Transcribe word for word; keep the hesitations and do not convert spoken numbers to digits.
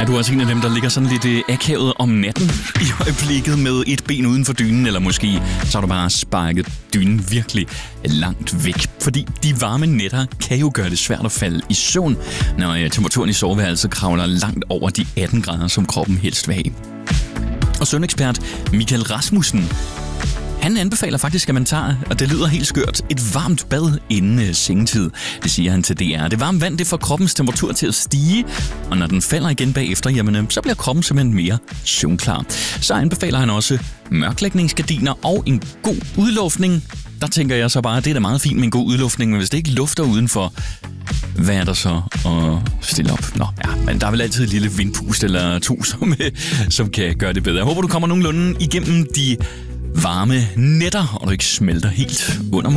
Er du også en af dem, der ligger sådan lidt øh, akavet om natten i øjeblikket med et ben uden for dynen, eller måske så har du bare sparket dynen virkelig langt væk? Fordi de varme nætter kan jo gøre det svært at falde i søvn, når øh, temperaturen i soveværelset kravler langt over de atten grader, som kroppen helst vil have. Og søvnekspert Michael Rasmussen, han anbefaler faktisk, at man tager, og det lyder helt skørt, et varmt bad inden øh, sengetid. Det siger han til D R. Det varme vand, det får kroppens temperatur til at stige, og når den falder igen bagefter, jamen, øh, så bliver kroppen simpelthen mere søvnklar. Så anbefaler han også mørklægningsgardiner og en god udluftning. Der tænker jeg så bare, at det er da meget fint med en god udluftning, men hvis det ikke lufter udenfor, hvad er der så at stille op? Nå, ja, men der er vel altid et lille vindpust eller to, som, øh, som kan gøre det bedre. Jeg håber, du kommer nogenlunde igennem de varme nætter, og du ikke smelter helt under